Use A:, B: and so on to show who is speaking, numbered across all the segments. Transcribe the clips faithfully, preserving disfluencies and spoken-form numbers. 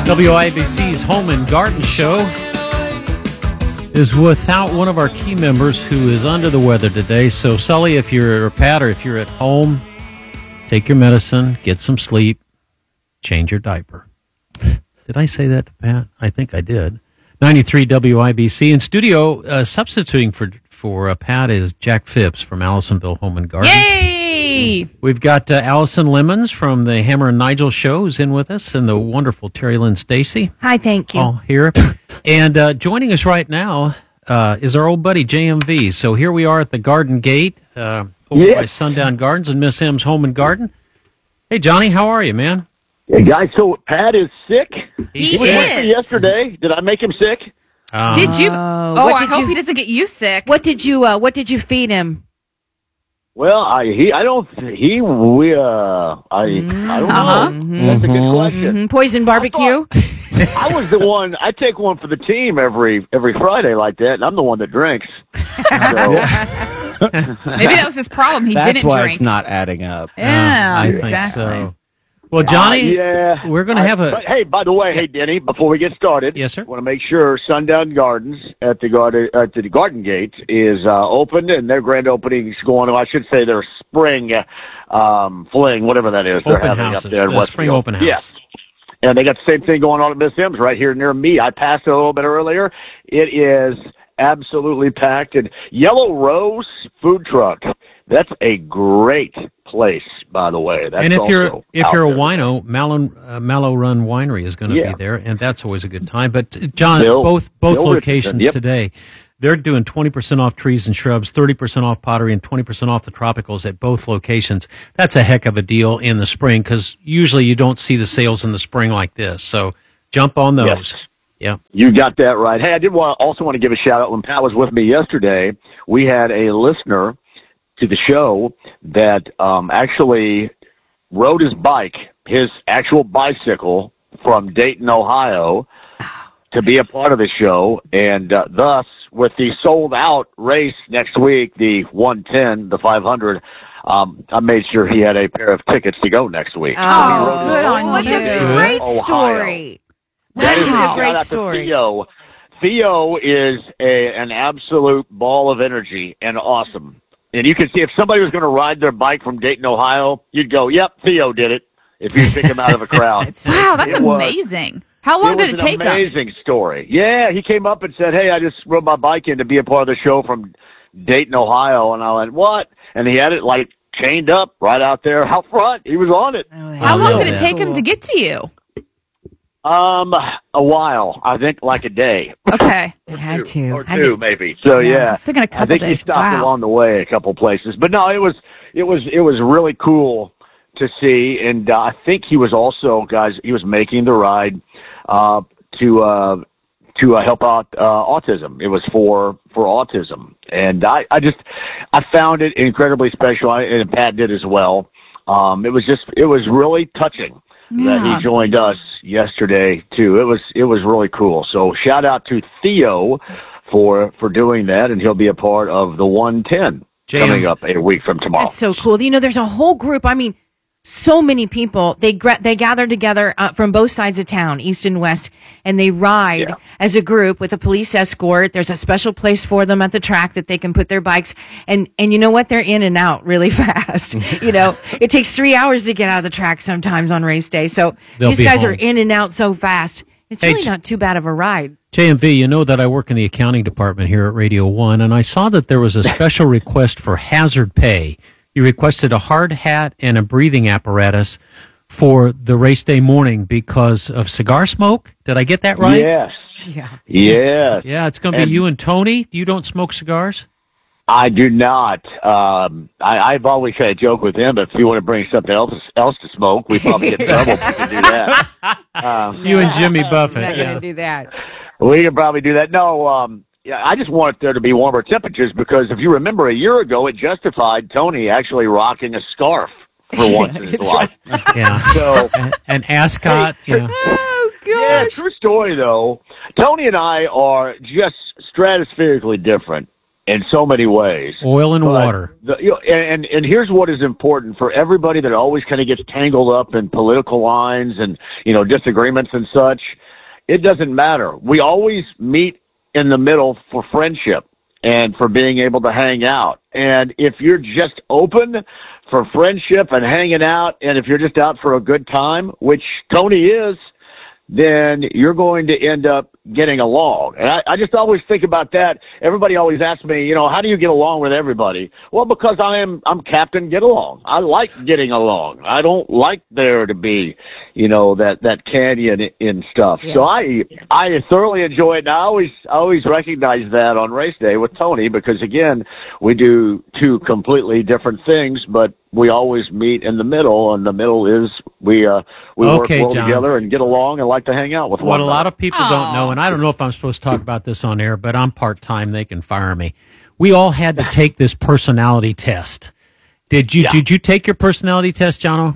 A: W I B C's Home and Garden Show is without one of our key members who is under the weather today. So, Sully, if you're, or Pat, or if you're at home, take your medicine, get some sleep, change your diaper. Did I say that to Pat? I think I did. ninety-three W I B C. In studio, uh, substituting for for uh, Pat is Jack Phipps from Allisonville Home and Garden.
B: Yay!
A: We've got uh, Allison Lemons from the Hammer and Nigel show who's in with us, and the wonderful Terry Lynn Stacy.
B: Hi, thank you.
A: All here. And uh, joining us right now uh, is our old buddy J M V. So here we are at the Garden Gate uh, over
C: yes.
A: by Sundown Gardens and Miss M's Home and Garden. Hey, Johnny, how are you, man?
C: Hey, guys, so Pat is sick?
B: He,
C: he was
B: is.
C: with me yesterday. Did I make him sick?
A: Uh,
B: Did you?
D: Oh,
B: Oh,
D: what
B: I
D: did
B: hope
D: you-
B: he doesn't get you sick.
D: What did you uh, What did you feed him?
C: Well, I he I don't he we uh I I don't know.
B: Uh-huh.
C: That's a good question.
D: Mm-hmm. Poison barbecue?
C: I was the one. I take one for the team every every Friday like that, and I'm the one that drinks. So,
B: Maybe that was his problem. He
E: That's
B: didn't
E: why
B: drink.
E: it's not adding up.
B: Yeah,
A: Uh, I think
B: exactly.
A: so. Well, Johnny,
C: uh, yeah,
A: we're going to
C: I-
A: have a...
C: But, hey, by the way, hey Denny, before we get started,
A: Yes, sir.
C: I want to make sure Sundown Gardens at the garden at the Garden Gate is uh, open, and their grand opening is going on. I should say their spring um, fling, whatever that is. They're
A: Open
C: having
A: houses,
C: up there in
A: the
C: Westfield.
A: spring open house.
C: Yes. And they got the same thing going on at Miss M's right here near me. I passed it a little bit earlier. It is absolutely packed. And Yellow Rose Food Truck, that's a great place, by the way. That's
A: and if you're
C: also
A: if
C: out
A: you're a
C: there.
A: wino, Mallow, uh, Mallow Run Winery is going to
C: Yeah.
A: be there, and that's always a good time. But, uh, John,
C: Bill-
A: both both
C: Bill
A: locations
C: Richardson, yep.
A: today, they're doing twenty percent off trees and shrubs, thirty percent off pottery, and twenty percent off the tropicals at both locations. That's a heck of a deal in the spring, because usually you don't see the sales in the spring like this. So jump on those.
C: Yes.
A: Yeah.
C: You got that right. Hey, I did want also want to give a shout out. When Pat was with me yesterday, we had a listener to the show that um, actually rode his bike, his actual bicycle, from Dayton, Ohio, to be a part of the show, and uh, thus, with the sold-out race next week, the one ten, the five hundred, um, I made sure he had a pair of tickets to go next week.
D: Oh,
C: So he rode his
B: good on
D: What's
B: you.
D: a great
C: Ohio.
D: story.
C: That
D: That
C: is
D: is
C: a
D: a
C: shout
D: great
C: out to
D: story.
C: Theo. Theo is a, an absolute ball of energy and awesome. And you can see if somebody was going to ride their bike from Dayton, Ohio, you'd go, yep, Theo did it, if you pick him out of a crowd.
B: Wow, that's
C: It was-
B: amazing. How long did it
C: was
B: take
C: an
B: him?
C: amazing story. Yeah, he came up and said, hey, I just rode my bike in to be a part of the show from Dayton, Ohio. And I went, what? And he had it, like, chained up right out there out front. He was on it.
D: Oh,
B: How
A: I
B: long
A: love
B: did it
A: that.
B: take him to get to you?
C: Um, a while. I think like a day.
B: Okay.
D: It had to.
C: Or
D: Had
C: two,
D: to.
C: maybe. So,
B: Yeah, I
C: yeah.
B: was thinking a
C: I
B: couple
C: think he
B: days.
C: stopped
B: Wow.
C: along the way a couple places. But no, it was, it was, it was really cool to see. And uh, I think he was also, guys, he was making the ride, uh, to, uh, to uh, help out uh, autism. It was for for autism, and I, I just I found it incredibly special, I, and Pat did as well. Um, it was just it was really touching that
B: Yeah.
C: he joined us yesterday too. It was it was really cool. So shout out to Theo for for doing that, and he'll be a part of the one ten
A: Jam.
C: coming up a week from tomorrow.
D: That's so cool. You know, there's a whole group. I mean, so many people. They gra- they gather together uh, from both sides of town, east and west, and they ride
C: Yeah.
D: as a group with a police escort. There's a special place for them at the track that they can put their bikes. And and you know what? They're in and out really fast. You know, it takes three hours to get out of the track sometimes on race day. So
A: They'll
D: these
A: be
D: guys
A: home.
D: are in and out so fast. It's
A: Hey,
D: really
A: J-
D: not too bad of a ride.
A: J M V, you know that I work in the accounting department here at Radio One, and I saw that there was a special request for hazard pay. You requested a hard hat and a breathing apparatus for the race day morning because of cigar smoke. Did I get that right?
C: Yes,
D: Yeah.
C: yes.
A: Yeah, it's going to be
C: And-
A: you and Tony. You don't smoke cigars?
C: I do not. Um, I, I've always had a joke with him. If you want to bring something else else to smoke, we probably get in trouble if we do that. Um,
A: You and Jimmy Buffett.
D: Not
A: Yeah.
D: gonna do that.
C: we can probably do that. No, um, yeah, I just want there to be warmer temperatures because if you remember a year ago, it justified Tony actually rocking a scarf for once in his
D: That's
C: life.
A: Yeah.
C: So,
A: An- An ascot.
C: Hey,
A: Yeah.
D: Oh
C: yeah, true story though. Tony and I are just stratospherically different. in so many ways.
A: Oil and
C: But
A: water.
C: The, you know, and, and here's what is important for everybody that always kind of gets tangled up in political lines and, you know, disagreements and such. It doesn't matter. We always meet in the middle for friendship and for being able to hang out. And if you're just open for friendship and hanging out, and if you're just out for a good time, which Tony is, then you're going to end up getting along. And I, I just always think about that. Everybody always asks me, you know, how do you get along with everybody? Well, because I am, I'm Captain Get Along. I like getting along. I don't like there to be, you know, that, that canyon in stuff. Yeah. So I, I thoroughly enjoy it. And I always, I always recognize that on race day with Tony, because again, we do two completely different things, but we always meet in the middle, and the middle is we, uh, we
A: okay,
C: work well
A: John.
C: together and get along and like to hang out with
A: what
C: one
A: a
C: another.
A: lot of people
B: Aww.
A: don't know, and I don't know if I'm supposed to talk about this on air, but I'm part-time. They can fire me. We all had to take this personality test. Did you,
C: Yeah.
A: did you take your personality test, Jono?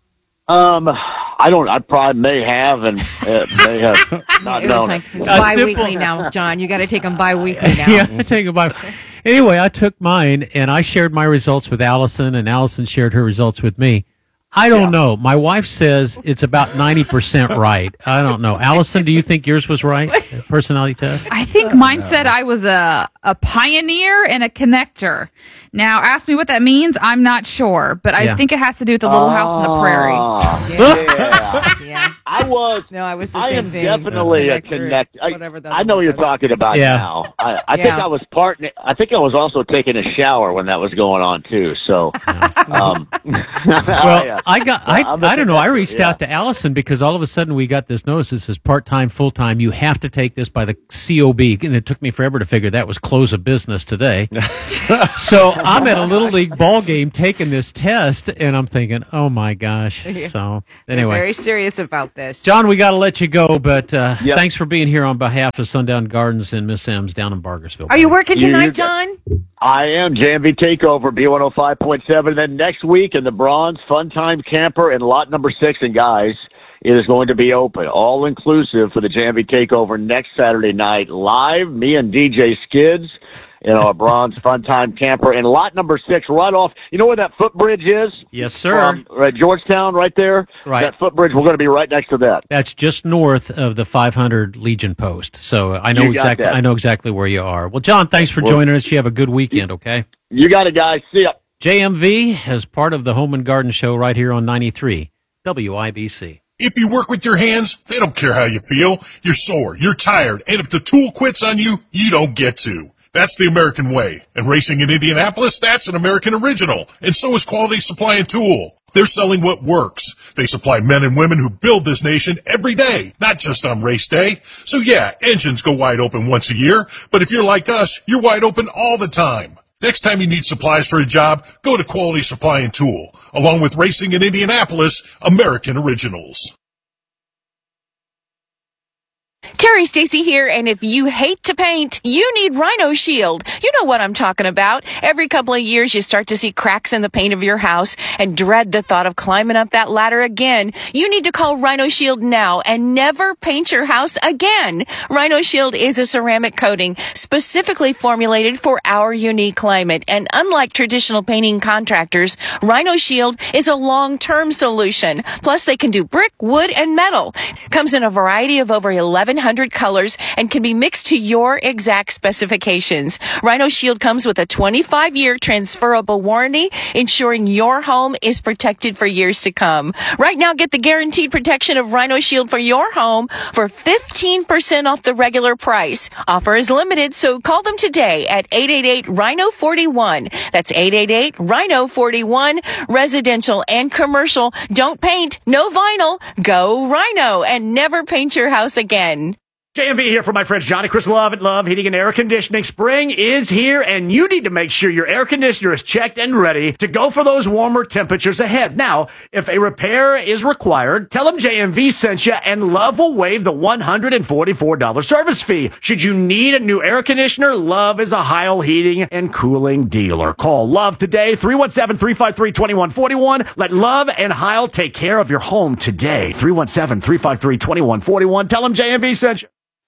C: Um, I don't. I probably may have and uh, may have not
D: It was
C: known
D: like,
C: it.
D: it's
A: A
D: bi-weekly
A: simple-
D: now, John. You got to take them bi-weekly now.
A: Yeah, I take it by. Anyway, I took mine and I shared my results with Allison, and Allison shared her results with me. I don't
C: Yeah.
A: know. My wife says it's about ninety percent right. I don't know. Allison, do you think yours was right? Personality test?
B: I think mine said I was a, a pioneer and a connector. Now, ask me what that means. I'm not sure, but I
A: Yeah.
B: think it has to do with the Little House on the Prairie.
C: Ah,
D: Yeah.
C: yeah.
D: Yeah.
C: I was.
D: No, I was the
C: I
D: same
C: am
D: thing.
C: definitely a
D: Connector,
C: connect. I,
D: whatever that
C: I know what you're
D: is.
C: talking about
A: Yeah.
C: now. I, I think
D: Yeah.
C: I was part. I think I was also taking a shower when that was going on too. So, um,
A: Well, I got, I,
C: I'm a
A: I don't know. I
C: connector,
A: reached
C: yeah.
A: out to Allison because all of a sudden we got this notice. This is part-time, full-time. You have to take this by the C O B. And it took me forever to figure that was close of business today. So I'm at a little league ball game taking this test, and I'm thinking, oh my gosh. So
D: They're
A: anyway.
D: very serious about this.
A: John, we got to let you go, but uh,
C: Yep.
A: thanks for being here on behalf of Sundown Gardens and Miss M's down in Bargersville.
D: Are you working
C: You-
D: tonight,
C: you-
D: John?
C: I am J M V Takeover, B one oh five point seven. Then next week in the Bronze Fun Time Camper in lot number six. And guys, it is going to be open, all inclusive for the J M V Takeover next Saturday night live. Me and D J Skids in our Bronze Fun Time Camper in lot number six, right off. You know where that footbridge is?
A: Yes, sir.
C: From, right, Georgetown, right there.
A: Right.
C: That footbridge. We're going to be right next to that.
A: That's just north of the five hundred Legion post. So I know
C: You got
A: exactly.
C: that.
A: I know exactly where you are. Well, John, thanks for
C: Well-
A: joining us. You have a good weekend. Okay.
C: You got it, guys. See ya.
A: J M V as part of the Home and Garden Show right here on ninety-three W I B C.
E: If you work with your hands, they don't care how you feel. You're sore, you're tired, and if the tool quits on you, you don't get to. That's the American way. And racing in Indianapolis, that's an American original. And so is Quality Supply and Tool. They're selling what works. They supply men and women who build this nation every day, not just on race day. So yeah, engines go wide open once a year, but if you're like us, you're wide open all the time. Next time you need supplies for a job, go to Quality Supply and Tool. Along with Racing in Indianapolis, American Originals.
F: Terry Stacy here, and if you hate to paint, you need Rhino Shield. You know what I'm talking about. Every couple of years, you start to see cracks in the paint of your house and dread the thought of climbing up that ladder again. You need to call Rhino Shield now and never paint your house again. Rhino Shield is a ceramic coating specifically formulated for our unique climate, and unlike traditional painting contractors, Rhino Shield is a long-term solution. Plus, they can do brick, wood, and metal. Comes in a variety of over eleven hundred colors and can be mixed to your exact specifications. Rhino Shield comes with a twenty-five year transferable warranty, ensuring your home is protected for years to come. Right now, get the guaranteed protection of Rhino Shield for your home for fifteen percent off the regular price. Offer is limited, so call them today at eight eight eight, rhino four one. That's eight eight eight, rhino four one. Residential and commercial. Don't paint, no vinyl. Go Rhino and never paint your house again.
G: J M V here for my friends Johnny Chris Love at Love Heating and Air Conditioning. Spring is here, and you need to make sure your air conditioner is checked and ready to go for those warmer temperatures ahead. Now, if a repair is required, tell them J M V sent you, and Love will waive the one hundred forty-four dollars service fee. Should you need a new air conditioner, Love is a Heil Heating and Cooling dealer. Call Love today, three one seven, three five three, two one four one. Let Love and Heil take care of your home today. three one seven, three five three, two one four one. Tell them J M V sent you.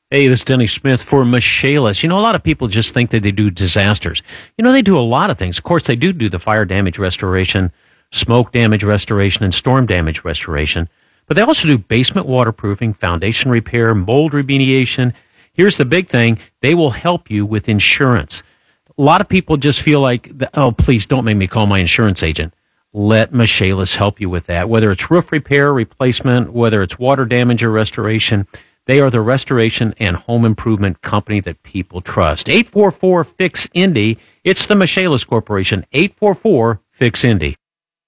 A: Hey, this is Denny Smith for Michaelis. You know, a lot of people just think that they do disasters. You know, they do a lot of things. Of course, they do do the fire damage restoration, smoke damage restoration, and storm damage restoration. But they also do basement waterproofing, foundation repair, mold remediation. Here's the big thing. They will help you with insurance. A lot of people just feel like, oh, please don't make me call my insurance agent. Let Michaelis help you with that. Whether it's roof repair, replacement, whether it's water damage or restoration, they are the restoration and home improvement company that people trust. eight four four, F I X, Indy. It's the Michaelis Corporation. eight four four, F I X, Indy.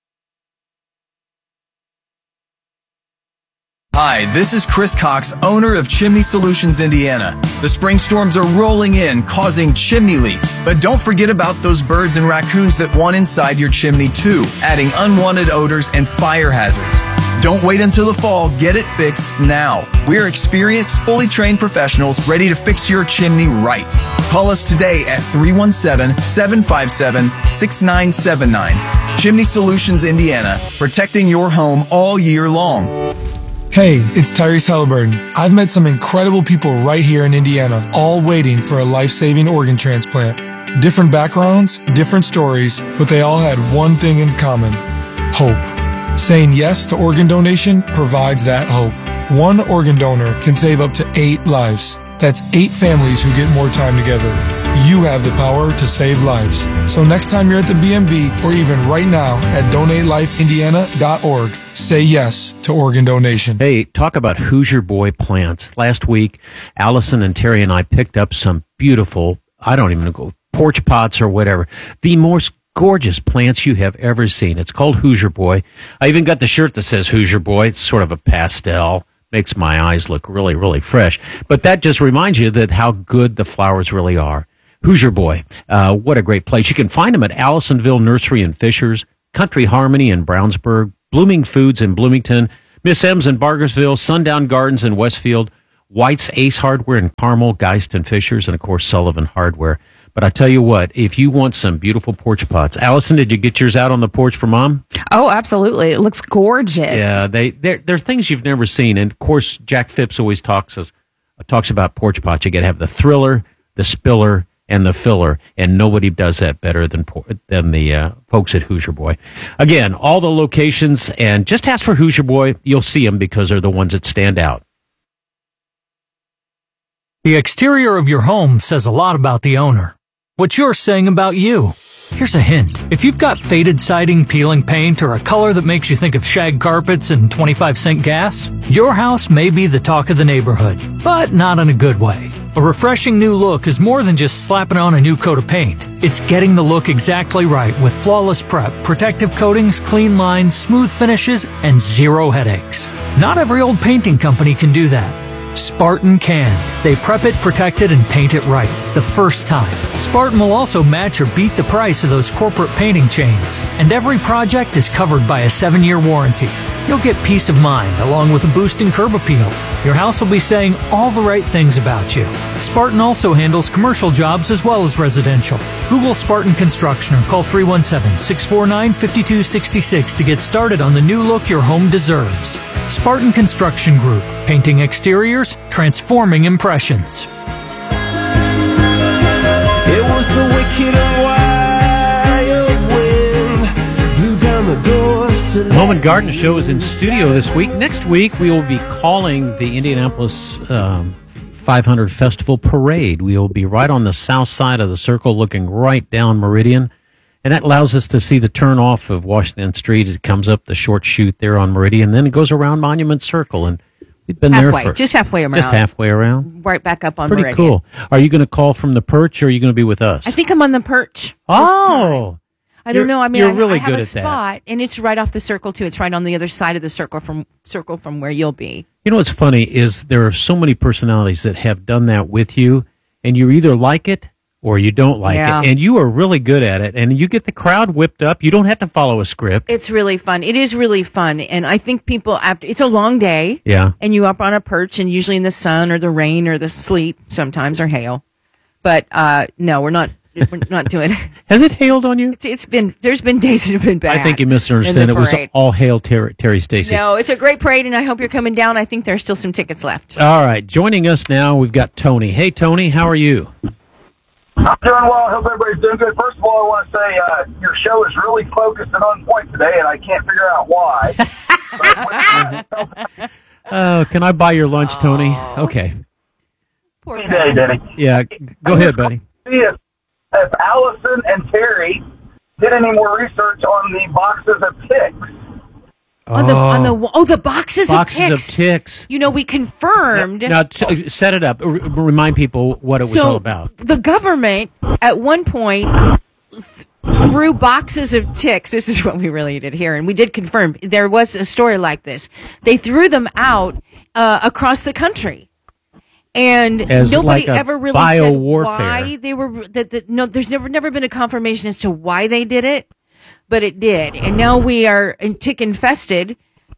H: Hi, this is Chris Cox, owner of Chimney Solutions Indiana. The spring storms are rolling in, causing chimney leaks. But don't forget about those birds and raccoons that want inside your chimney too, adding unwanted odors and fire hazards. Don't wait until the fall. Get it fixed now. We're experienced, fully trained professionals ready to fix your chimney right. Call us today at three one seven, seven five seven, six nine seven nine. Chimney Solutions Indiana, protecting your home all year long.
I: Hey, it's Tyrese Halliburton. I've met some incredible people right here in Indiana, all waiting for a life-saving organ transplant. Different backgrounds, different stories, but they all had one thing in common: hope. Saying yes to organ donation provides that hope. One organ donor can save up to eight lives. That's eight families who get more time together. You have the power to save lives. So next time you're at the B M V, or even right now at donate life indiana dot org, say yes to organ donation.
A: Hey, talk about Hoosier Boy plants. Last week, Allison and Terry and I picked up some beautiful, I don't even know, porch pots or whatever. The most gorgeous plants you have ever seen. It's called Hoosier Boy. I even got the shirt that says Hoosier Boy. It's sort of a pastel. Makes my eyes look really, really fresh. But that just reminds you that how good the flowers really are. Hoosier Boy, uh, what a great place. You can find them at Allisonville Nursery in Fishers, Country Harmony in Brownsburg, Blooming Foods in Bloomington, Miss M's in Bargersville, Sundown Gardens in Westfield, White's Ace Hardware in Carmel, Geist and Fishers, and of course Sullivan Hardware. But I tell you what, if you want some beautiful porch pots, Allison, did you get yours out on the porch for Mom?
B: Oh, absolutely. It looks gorgeous.
A: Yeah, they they're, they're things you've never seen. And of course, Jack Phipps always talks us talks about porch pots. You got to have the thriller, the spiller, and the filler, and nobody does that better than than the uh, folks at Hoosier Boy. Again, all the locations, and just ask for Hoosier Boy. You'll see them because they're the ones that stand out.
J: The exterior of your home says a lot about the owner. What you're saying about you. Here's a hint. If you've got faded siding, peeling paint, or a color that makes you think of shag carpets and twenty-five cent gas, your house may be the talk of the neighborhood, but not in a good way. A refreshing new look is more than just slapping on a new coat of paint. It's getting the look exactly right with flawless prep, protective coatings, clean lines, smooth finishes, and zero headaches. Not every old painting company can do that. Spartan can. They prep it, protect it, and paint it right the first time. Spartan will also match or beat the price of those corporate painting chains. And every project is covered by a seven-year warranty. You'll get peace of mind along with a boost in curb appeal. Your house will be saying all the right things about you. Spartan also handles commercial jobs as well as residential. Google Spartan Construction or call three one seven, six four nine, five two six six to get started on the new look your home deserves. Spartan Construction Group. Painting exteriors, transforming impressions.
K: It was the wicked and wild wind blew down the doors to
A: Home and Garden Show is in studio this week. Next week, we will be calling the Indianapolis um, five hundred Festival Parade. We will be right on the south side of the circle, looking right down Meridian. And that allows us to see the turnoff of Washington Street. It comes up the short chute there on Meridian, then it goes around Monument Circle. And we've been
D: halfway,
A: there for
D: just halfway around.
A: Just halfway around.
D: Right back up on
A: Pretty
D: Meridian.
A: cool. Are you going to call from the perch, or are you going to be with us?
D: I think I'm on the perch.
A: Oh,
D: I don't
A: you're,
D: know. I mean,
A: you're
D: I,
A: really
D: I have
A: good
D: a
A: at
D: spot,
A: that.
D: and it's right off the circle too. It's right on the other side of the circle from circle from where you'll be.
A: You know what's funny is there are so many personalities that have done that with you, and you either like it or you don't like
D: Yeah.
A: it, and you are really good at it, and you get the crowd whipped up. You don't have to follow a script.
D: It's really fun. It is really fun, and I think people after it's a long day.
A: Yeah.
D: And you up on a perch, and usually in the sun or the rain or the sleet sometimes or hail. But uh, no, we're not. We're not doing it.
A: Has it hailed on you?
D: It's, it's been, there's been days that have been bad.
A: I think you misunderstand. It was all hail Terry, Terry Stacy.
D: No, it's a great parade, and I hope you're coming down. I think there's still some tickets left.
A: All right. Joining us now, we've got Tony. Hey, Tony, how are you?
L: I'm doing well. I hope everybody's doing good. First of all, I want to say uh, your show is really focused and on point today, and I can't figure out why.
A: Oh, can I buy your lunch, Tony? Okay.
D: Poor
L: day, Denny.
A: Yeah, go ahead, buddy.
L: See if, if Allison and Terry did any more research on the boxes of ticks.
D: On the on the oh the boxes,
A: boxes
D: of ticks.
A: of ticks.
D: You know, we confirmed.
A: Now, t- set it up. R- remind people what it was
D: so
A: all about.
D: The government at one point th- threw boxes of ticks. This is what we really did here, and we did confirm there was a story like this. They threw them out uh, across the country, and
A: As
D: nobody
A: like a
D: ever really said why they were. That, that no, there's never never been a confirmation as to why they did it. But it did. And now we are tick infested.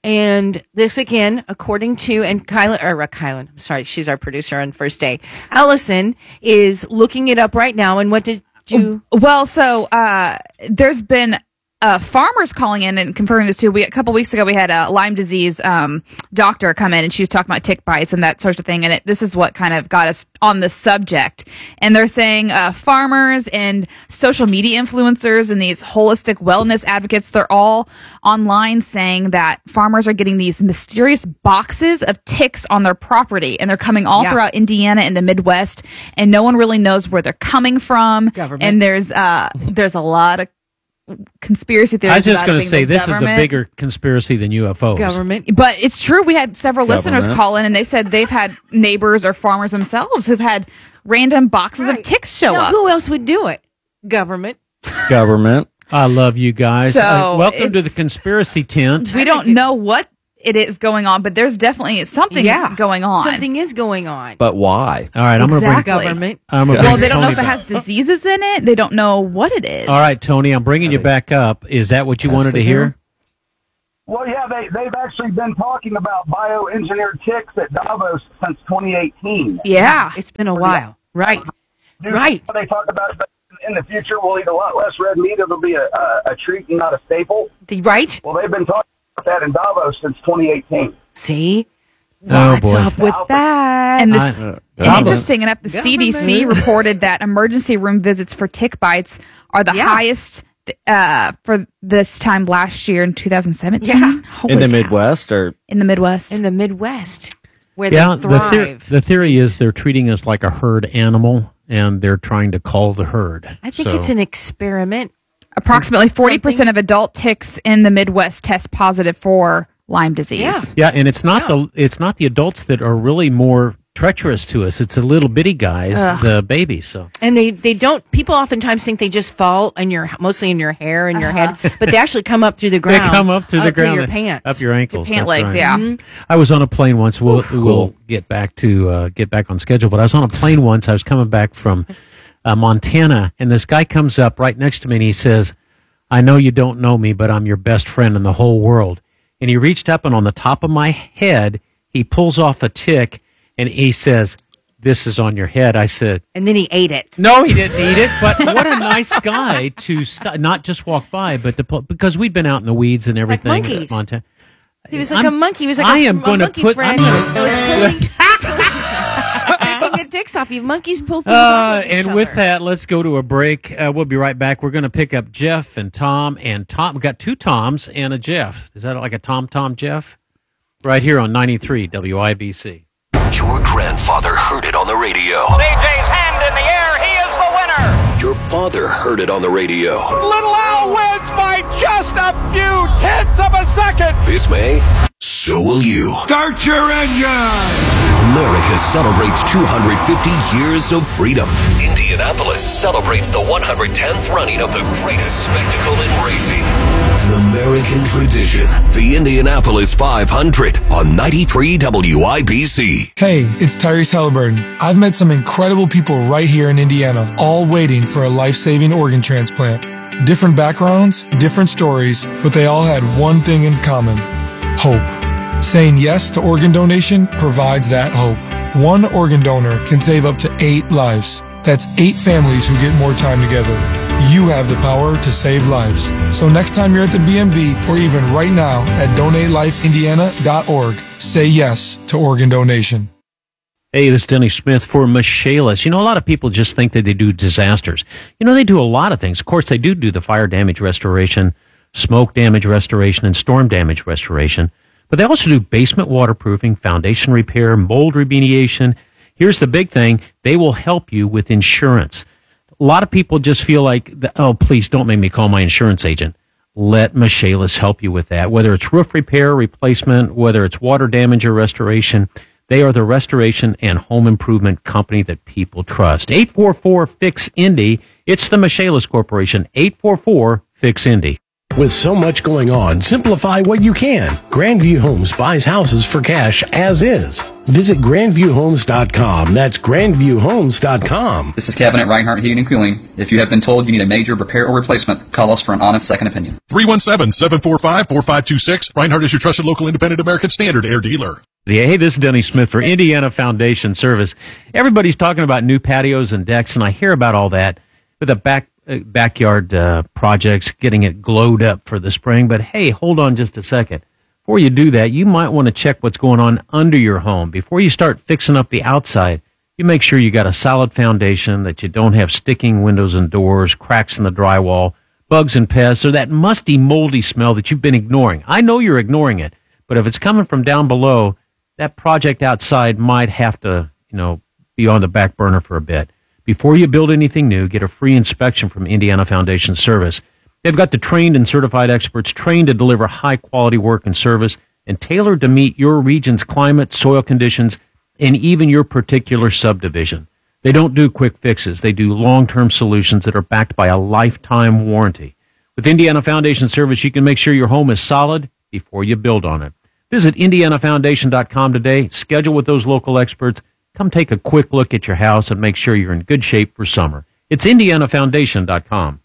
D: And this again, according to, and Kylan, or uh, Kylan, I'm sorry, she's our producer on first day. Allison is looking it up right now. And what did you?
B: Well, so, uh, there's been, uh, farmers calling in and confirming this too. We, a couple weeks ago, we had a Lyme disease, um, doctor come in and she was talking about tick bites and that sort of thing. And it, this is what kind of got us on the subject. And they're saying, uh, farmers and social media influencers and these holistic wellness advocates, they're all online saying that farmers are getting these mysterious boxes of ticks on their property and they're coming all
D: Yeah.
B: throughout Indiana and the Midwest and no one really knows where they're coming from.
D: Government.
B: And there's, uh, there's a lot of conspiracy theories.
A: I was just
B: about it
A: going to
B: being
A: say
B: the
A: this
B: government.
A: is a bigger conspiracy than U F Os.
D: Government.
B: But it's true. We had several listeners
A: Government.
B: call in and they said they've had neighbors or farmers themselves who've had random boxes of ticks show
D: Now,
B: up.
D: who else would do it? Government.
A: Government. I love you guys.
B: So,
A: Uh, welcome to
B: it's-
A: the conspiracy tent.
B: We don't know what it is going on, but there's definitely something
D: Yeah.
B: going on.
D: Something is going on.
M: But why?
A: All right, I'm going to bring
B: Exactly.
D: Government.
A: I'm gonna
B: well,
A: bring
B: they don't know
A: Tony
B: if it
A: back.
B: has diseases in it. They don't know what it is.
A: All right, Tony, I'm bringing you back up. Is that what you wanted to hear?
L: Well, yeah, they, they've actually been talking about bioengineered ticks at Davos since twenty eighteen.
D: Yeah, it's been a while. Right.
L: Dude,
D: Right.
L: They talk about that in the future we'll eat a lot less red meat. It'll be a, a, a treat and not a staple.
D: The, right?
L: Well, they've been talking about that in Davos since twenty eighteen.
D: See?
A: Oh,
D: What's
A: boy.
D: up with that?
B: And, this,
A: I-
B: and
A: Government.
B: interesting enough, the C D C reported that emergency room visits for tick bites are the
D: Yeah.
B: highest uh, for this time last year in two thousand seventeen.
D: Yeah.
B: Holy
M: In the
B: cow.
M: Midwest or
B: In the Midwest.
D: In the Midwest, where
A: Yeah,
D: they
A: the, theor-
D: thrive.
A: the theory is they're treating us like a herd animal, and they're trying to call the herd.
D: I think
A: So-
D: it's an experiment.
B: Approximately forty percent of adult ticks in the Midwest test positive for Lyme disease.
D: Yeah.
A: Yeah, and it's not the it's not the adults that are really more treacherous to us. It's the little bitty guys,
D: Ugh.
A: the babies. So
D: And they, they don't, people oftentimes think they just fall in your, mostly in your hair and your head, but they actually come up through the
A: they
D: ground.
A: come up through the
D: up
A: ground,
D: your
A: and
D: pants.
A: up your ankles,
B: pant
A: That's
B: legs,
A: right.
B: yeah.
D: Mhm.
A: I was on a plane once. We'll we'll get back to uh, get back on schedule. But I was on a plane once. I was coming back from uh, Montana, and this guy comes up right next to me, and he says, "I know you don't know me, but I'm your best friend in the whole world." And he reached up, and on the top of my head, he pulls off a tick, and he says, "This is on your head." I said,
D: And then he ate it.
A: "No, he didn't eat it." But what a nice guy to st- not just walk by, but to pull, because we'd been out in the weeds and everything.
D: Like monkeys.
A: at Montana.
D: He was like
A: I'm-
D: a monkey. He was like
A: I
D: a,
A: am
D: a
A: going to
D: monkey
A: put.
D: friend.
A: I'm gonna,
D: Taking your dicks off you. Monkeys pull things
A: Uh,
D: off of each
A: and with
D: other.
A: that, let's go to a break. Uh, we'll be right back. We're going to pick up Jeff and Tom and Tom. We've got two Toms and a Jeff. Is that like a Tom Tom Jeff? Right here on ninety-three W I B C.
N: Your grandfather heard it on the radio.
O: C J's hand in the air. He is the winner.
N: Your father heard it on the radio.
O: Little Al wins by just a few tenths of a second.
N: This May, so will you.
K: Start your engine!
N: America celebrates two hundred fifty years of freedom. Indianapolis celebrates the one hundred tenth running of the greatest spectacle in racing. An American tradition, the Indianapolis five hundred on ninety-three W I B C.
I: Hey, it's Tyrese Halliburton. I've met some incredible people right here in Indiana, all waiting for a life-saving organ transplant. Different backgrounds, different stories, but they all had one thing in common: hope. Saying yes to organ donation provides that hope. One organ donor can save up to eight lives. That's eight families who get more time together. You have the power to save lives. So next time you're at the B M V, or even right now at donate life indiana dot org, say yes to organ donation.
A: Hey, this is Denny Smith for Michaelis. You know, a lot of people just think that they do disasters. You know, they do a lot of things. Of course, they do do the fire damage restoration, smoke damage restoration, and storm damage restoration. But they also do basement waterproofing, foundation repair, mold remediation. Here's the big thing. They will help you with insurance. A lot of people just feel like, oh, please don't make me call my insurance agent. Let Michaelis help you with that. Whether it's roof repair, replacement, whether it's water damage or restoration, they are the restoration and home improvement company that people trust. eight four four, F I X, Indy. It's the Michaelis Corporation. eight four four, F I X, Indy.
M: With so much going on, simplify what you can. Grandview Homes buys houses for cash as is. Visit grandview homes dot com. That's grandview homes dot com.
P: This is Kevin at Reinhardt Heating and Cooling. If you have been told you need a major repair or replacement, call us for an honest second opinion.
E: three one seven, seven four five, four five two six. Reinhardt is your trusted local independent American Standard air dealer.
A: Yeah, hey, this is Denny Smith for Indiana Foundation Service. Everybody's talking about new patios and decks, and I hear about all that with the back uh, backyard uh, projects, getting it glowed up for the spring. But hey, hold on just a second. Before you do that, you might want to check what's going on under your home. Before you start fixing up the outside, you make sure you got a solid foundation, that you don't have sticking windows and doors, cracks in the drywall, bugs and pests, or that musty, moldy smell that you've been ignoring. I know you're ignoring it, but if it's coming from down below, that project outside might have to, you know, be on the back burner for a bit. Before you build anything new, get a free inspection from Indiana Foundation Service. They've got the trained and certified experts trained to deliver high-quality work and service and tailored to meet your region's climate, soil conditions, and even your particular subdivision. They don't do quick fixes. They do long-term solutions that are backed by a lifetime warranty. With Indiana Foundation Service, you can make sure your home is solid before you build on it. Visit indiana foundation dot com today. Schedule with those local experts. Come take a quick look at your house and make sure you're in good shape for summer. It's indiana foundation dot com.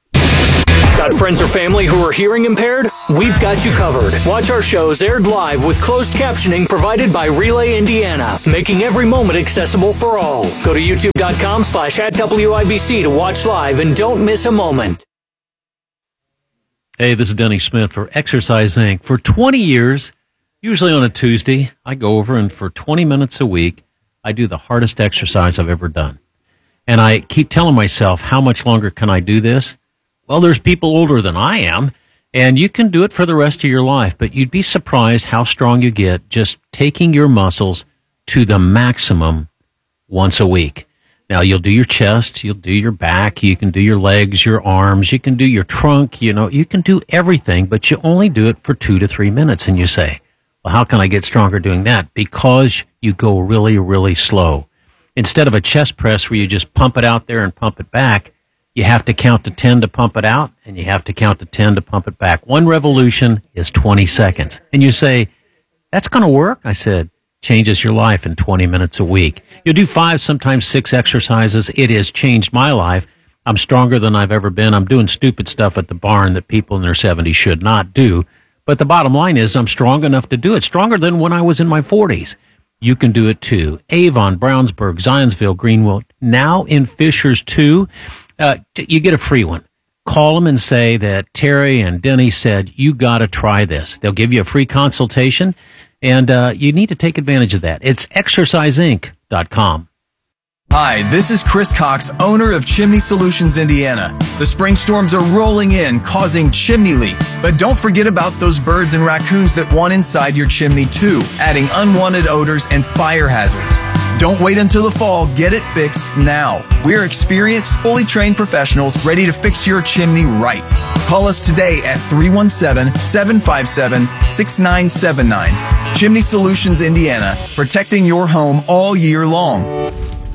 J: Got friends or family who are hearing impaired? We've got you covered. Watch our shows aired live with closed captioning provided by Relay Indiana, making every moment accessible for all. Go to youtube dot com slash at W I B C to watch live and don't miss a moment.
A: Hey, this is Denny Smith for Exercise Incorporated. For twenty years, usually on a Tuesday, I go over and for twenty minutes a week, I do the hardest exercise I've ever done. And I keep telling myself, how much longer can I do this? Well, there's people older than I am, and you can do it for the rest of your life, but you'd be surprised how strong you get just taking your muscles to the maximum once a week. Now, you'll do your chest, you'll do your back, you can do your legs, your arms, you can do your trunk, you know, you can do everything, but you only do it for two to three minutes, and you say, well, how can I get stronger doing that? Because you go really, really slow. Instead of a chest press where you just pump it out there and pump it back, you have to count to ten to pump it out, and you have to count to ten to pump it back. One revolution is twenty seconds. And you say, that's going to work? I said, changes your life in twenty minutes a week. You'll do five, sometimes six exercises. It has changed my life. I'm stronger than I've ever been. I'm doing stupid stuff at the barn that people in their seventies should not do. But the bottom line is I'm strong enough to do it, stronger than when I was in my forties. You can do it too. Avon, Brownsburg, Zionsville, Greenville, now in Fishers too. Uh, you get a free one. Call them and say that Terry and Denny said, you got to try this. They'll give you a free consultation, and uh, you need to take advantage of that. It's exercise inc dot com.
H: Hi, this is Chris Cox, owner of Chimney Solutions Indiana. The spring storms are rolling in, causing chimney leaks. But don't forget about those birds and raccoons that want inside your chimney too, adding unwanted odors and fire hazards. Don't wait until the fall. Get it fixed now. We're experienced, fully trained professionals ready to fix your chimney right. Call us today at three one seven, seven five seven, six nine seven nine. Chimney Solutions Indiana, protecting your home all year long.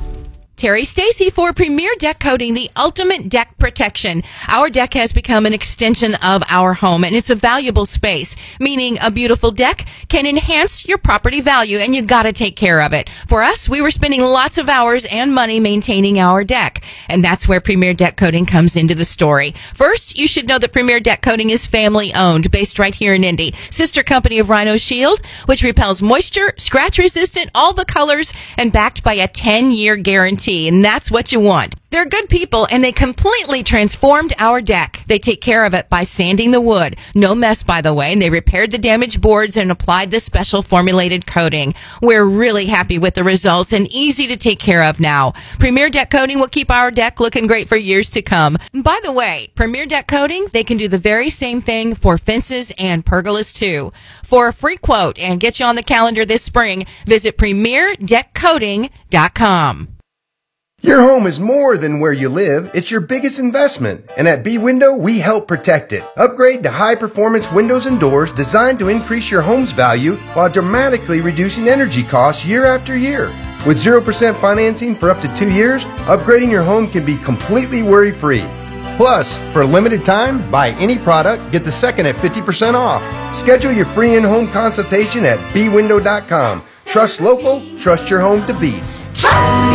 D: Terry Stacy for Premier Deck Coating, the ultimate deck protection. Our deck has become an extension of our home, and it's a valuable space, meaning a beautiful deck can enhance your property value, and you got to take care of it. For us, we were spending lots of hours and money maintaining our deck, and that's where Premier Deck Coating comes into the story. First, you should know that Premier Deck Coating is family-owned, based right here in Indy. Sister company of Rhino Shield, which repels moisture, scratch-resistant, all the colors, and backed by a ten-year guarantee. guarantee, and that's what you want. They're good people, and they completely transformed our deck. They take care of it by sanding the wood. No mess, by the way, and they repaired the damaged boards and applied the special formulated coating. We're really happy with the results and easy to take care of now. Premier Deck Coating will keep our deck looking great for years to come. By the way, Premier Deck Coating, they can do the very same thing for fences and pergolas too. For a free quote and get you on the calendar this spring, visit premier deck coating dot com.
Q: Your home is more than where you live. It's your biggest investment. And at B-Window, we help protect it. Upgrade to high-performance windows and doors designed to increase your home's value while dramatically reducing energy costs year after year. With zero percent financing for up to two years, upgrading your home can be completely worry-free. Plus, for a limited time, buy any product, get the second at fifty percent off. Schedule your free in-home consultation at b window dot com. Trust local, trust your home to beat. Trust